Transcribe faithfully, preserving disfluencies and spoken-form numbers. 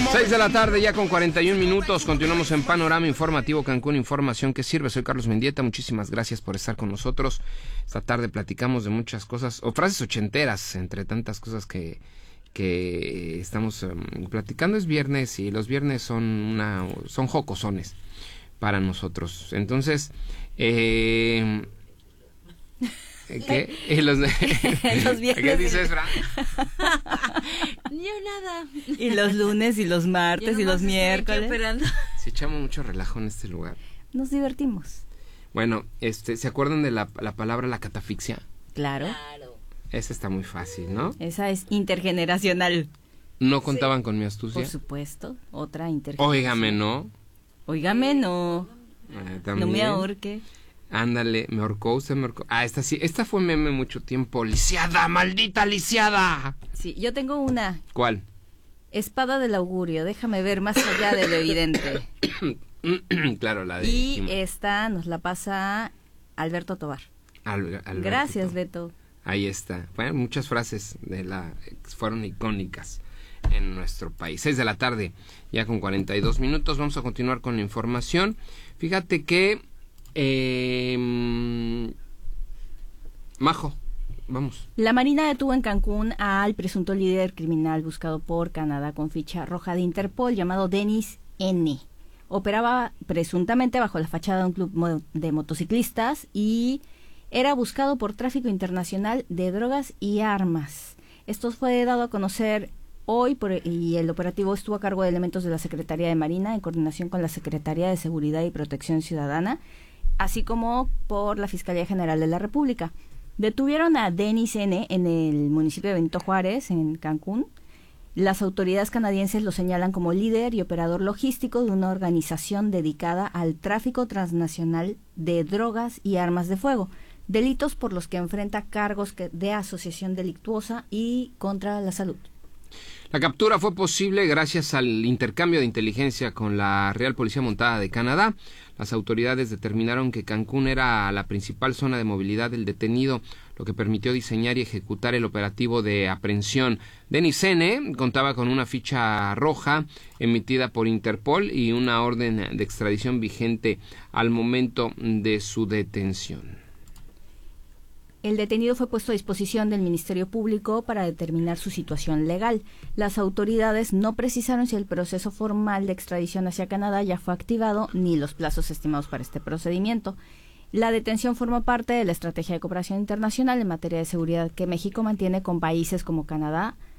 seis de la tarde ya con cuarenta y un minutos, continuamos en Panorama Informativo Cancún, información que sirve. Soy Carlos Mendieta, muchísimas gracias por estar con nosotros. Esta tarde platicamos de muchas cosas, o frases ochenteras, entre tantas cosas que, que estamos um, platicando. Es viernes y los viernes son una son jocosones para nosotros. Entonces, eh... ¿qué? ¿Y los, los viernes. ¿Qué dices, Fran? Yo nada. Y los lunes y los martes y los miércoles. Si echamos mucho relajo en este lugar. Nos divertimos. Bueno, este, ¿se acuerdan de la, la palabra la catafixia? Claro. Claro. Esa está muy fácil, ¿no? Esa es intergeneracional. ¿No contaban sí. con mi astucia? Por supuesto, otra intergeneracional. Óigame, ¿no? Óigame, no. Eh, no me ahorque. Ándale, me ahorcó, usted me ahorcó. Ah, esta sí, esta fue meme mucho tiempo. ¡Lisiada, maldita lisiada! Sí, yo tengo una. ¿Cuál? Espada del augurio, déjame ver más allá de lo evidente. Claro, la de... Y esta nos la pasa Alberto Tobar. Al, Alberto Gracias, Tobar. Beto. Ahí está. Bueno, muchas frases de la fueron icónicas en nuestro país. seis de la tarde, ya con cuarenta y dos minutos. Vamos a continuar con la información. Fíjate que... Eh, Majo, vamos. La Marina detuvo en Cancún al presunto líder criminal buscado por Canadá con ficha roja de Interpol llamado Denis N. Operaba presuntamente bajo la fachada de un club de motociclistas y era buscado por tráfico internacional de drogas y armas. Esto fue dado a conocer hoy por, y el operativo estuvo a cargo de elementos de la Secretaría de Marina en coordinación con la Secretaría de Seguridad y Protección Ciudadana, así como por la Fiscalía General de la República. Detuvieron a Denis N. en el municipio de Benito Juárez, en Cancún. Las autoridades canadienses lo señalan como líder y operador logístico de una organización dedicada al tráfico transnacional de drogas y armas de fuego, delitos por los que enfrenta cargos de asociación delictuosa y contra la salud. La captura fue posible gracias al intercambio de inteligencia con la Real Policía Montada de Canadá. Las autoridades determinaron que Cancún era la principal zona de movilidad del detenido, lo que permitió diseñar y ejecutar el operativo de aprehensión. Denis N. contaba con una ficha roja emitida por Interpol y una orden de extradición vigente al momento de su detención. El detenido fue puesto a disposición del Ministerio Público para determinar su situación legal. Las autoridades no precisaron si el proceso formal de extradición hacia Canadá ya fue activado ni los plazos estimados para este procedimiento. La detención forma parte de la estrategia de cooperación internacional en materia de seguridad que México mantiene con países como Canadá,